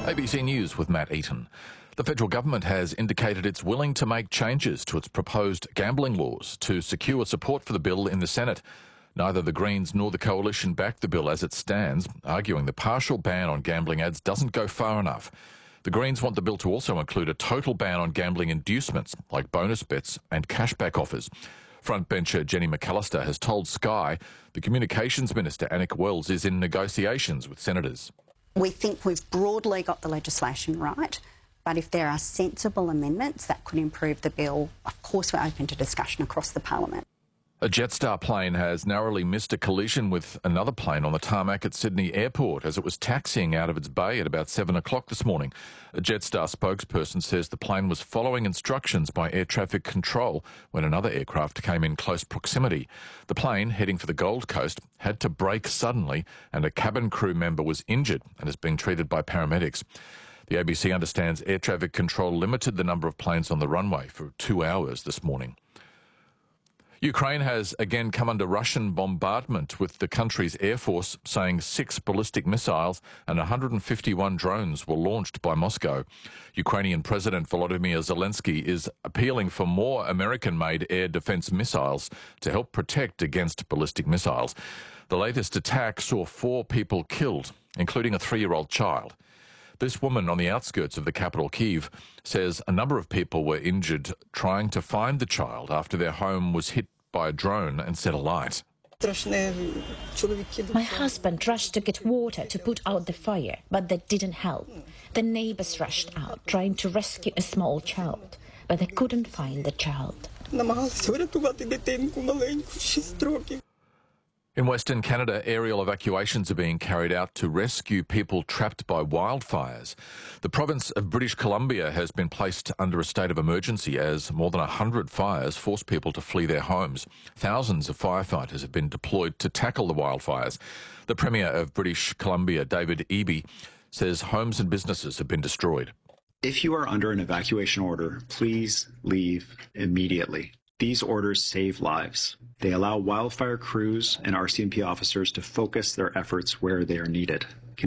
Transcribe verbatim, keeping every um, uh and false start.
A B C News with Matt Eaton. The federal government has indicated it's willing to make changes to its proposed gambling laws to secure support for the bill in the Senate. Neither the Greens nor the Coalition back the bill as it stands, arguing the partial ban on gambling ads doesn't go far enough. The Greens want the bill to also include a total ban on gambling inducements like bonus bets and cashback offers. Frontbencher Jenny McAllister has told Sky the Communications Minister Anik Wells is in negotiations with senators. We think we've broadly got the legislation right, but if there are sensible amendments that could improve the bill, of course we're open to discussion across the parliament. A Jetstar plane has narrowly missed a collision with another plane on the tarmac at Sydney Airport as it was taxiing out of its bay at about seven o'clock this morning. A Jetstar spokesperson says the plane was following instructions by air traffic control when another aircraft came in close proximity. The plane, heading for the Gold Coast, had to brake suddenly and a cabin crew member was injured and is being treated by paramedics. The A B C understands air traffic control limited the number of planes on the runway for two hours this morning. Ukraine has again come under Russian bombardment, with the country's air force saying six ballistic missiles and one hundred fifty-one drones were launched by Moscow. Ukrainian President Volodymyr Zelensky is appealing for more American-made air defense missiles to help protect against ballistic missiles. The latest attack saw four people killed, including a three-year-old child. This woman on the outskirts of the capital, Kyiv, says a number of people were injured trying to find the child after their home was hit by a drone and set alight. My husband rushed to get water to put out the fire, but that didn't help. The neighbors rushed out, trying to rescue a small child, but they couldn't find the child. In Western Canada, aerial evacuations are being carried out to rescue people trapped by wildfires. The province of British Columbia has been placed under a state of emergency as more than one hundred fires force people to flee their homes. Thousands of firefighters have been deployed to tackle the wildfires. The Premier of British Columbia, David Eby, says homes and businesses have been destroyed. If you are under an evacuation order, please leave immediately. These orders save lives. They allow wildfire crews and R C M P officers to focus their efforts where they are needed.